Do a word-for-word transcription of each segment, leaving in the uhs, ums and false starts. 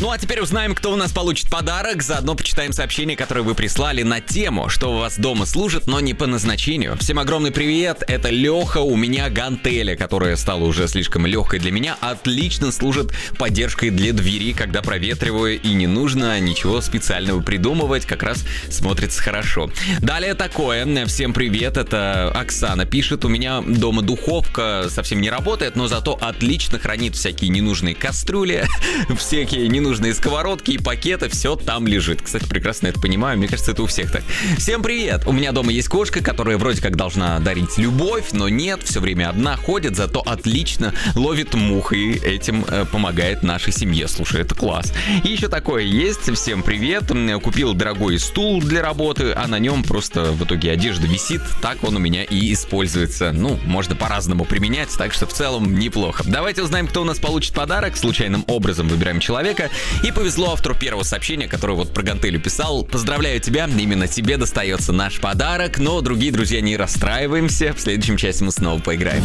Ну а теперь узнаем, кто у нас получит подарок. Заодно почитаем сообщение, которое вы прислали на тему, что у вас дома служит, но не по назначению. Всем огромный привет, это Леха. У меня гантеля, которая стала уже слишком легкой для меня, отлично служит поддержкой для двери, когда проветриваю, и не нужно ничего специального придумывать, как раз смотрится хорошо. Далее такое. Всем привет, это Оксана пишет. У меня дома духовка совсем не работает, но зато отлично хранит всякие ненужные кастрюли, всякие ненужные сковородки и пакеты, все там лежит. Кстати, прекрасно это понимаю, мне кажется, это у всех так. Всем привет! У меня дома есть кошка, которая вроде как должна дарить любовь, но нет, все время одна ходит, зато отлично ловит мух и этим э, помогает нашей семье. Слушай, это класс. И еще такое есть. Всем привет! Купил дорогой стул для работы, а на нем просто в итоге одежда висит. Так он у меня и используется. Ну, можно по-разному применять, так что в целом неплохо. Давайте узнаем, кто у нас получит подарок. Случайным образом выбираем человека. И повезло автору первого сообщения, который вот про гантелю писал. Поздравляю тебя, именно тебе достается наш подарок. Но, другие друзья, не расстраиваемся. В следующем части мы снова поиграем.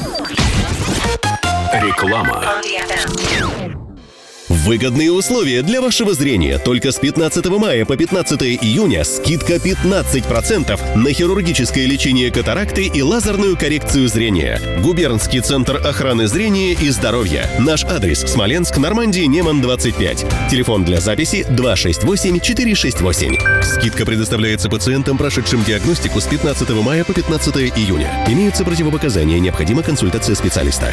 Реклама. Выгодные условия для вашего зрения. Только с пятнадцатого мая по пятнадцатое июня скидка пятнадцать процентов на хирургическое лечение катаракты и лазерную коррекцию зрения. Губернский центр охраны зрения и здоровья. Наш адрес: Смоленск, Нормандия, Неман, двадцать пять. Телефон для записи два шесть восемь четыре шесть восемь. Скидка предоставляется пациентам, прошедшим диагностику с пятнадцатого мая по пятнадцатое июня. Имеются противопоказания, необходима консультация специалиста.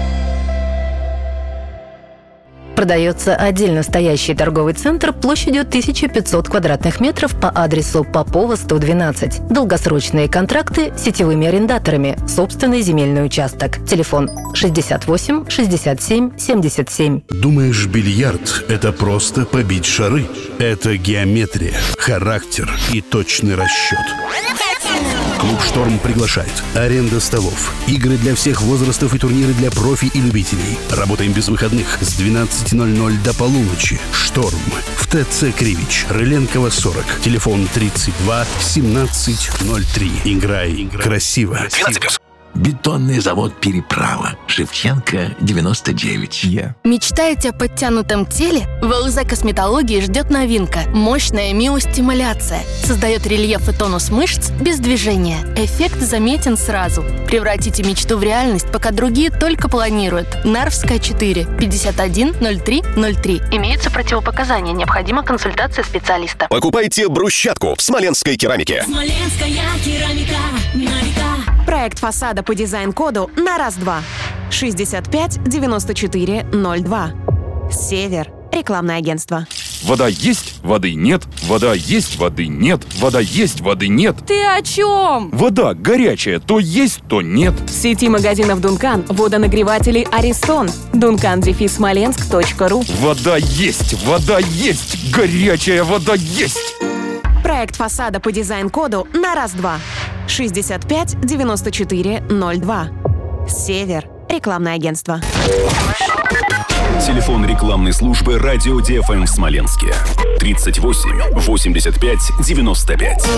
Продается отдельно стоящий торговый центр площадью тысяча пятьсот квадратных метров по адресу Попова, сто двенадцать. Долгосрочные контракты с сетевыми арендаторами. Собственный земельный участок. Телефон шестьдесят восемь шестьдесят семь семьдесят семь. Думаешь, бильярд – это просто побить шары? Это геометрия, характер и точный расчет. Клуб «Шторм» приглашает. Аренда столов, игры для всех возрастов и турниры для профи и любителей. Работаем без выходных с двенадцати ноль-ноль до полуночи. «Шторм» в ТЦ Кривич, Рыленкова, сорок. Телефон тридцать два семнадцать ноль три. Играй, Играй. Красиво. двенадцать плюс. Бетонный завод «Переправа». Шевченко, девяносто девять. Yeah. Мечтаете о подтянутом теле? В эл зэ Косметологии ждет новинка. Мощная миостимуляция. Создает рельеф и тонус мышц без движения. Эффект заметен сразу. Превратите мечту в реальность, пока другие только планируют. Нарвская, четыре, пятьдесят один ноль три ноль три. Имеются противопоказания. Необходима консультация специалиста. Покупайте брусчатку в Смоленской керамике. Смоленская керамика на века. Проект фасада по дизайн-коду на раз-два. шестьдесят пять девяносто четыре ноль два. Север. Рекламное агентство. Вода есть, воды нет, вода есть, воды нет, вода есть, воды нет. Ты о чем? Вода горячая, то есть, то нет. В сети магазинов «Дункан» водонагреватели «Аристон». дункан дефис смоленск точка ру. Вода есть, вода есть, горячая вода есть. Проект фасада по дизайн-коду на раз-два. шестьдесят пять девяносто четыре ноль два. Север. Рекламное агентство. Телефон рекламной службы «Радио ди эф эм» в Смоленске. тридцать восемь восемьдесят пять девяносто пять.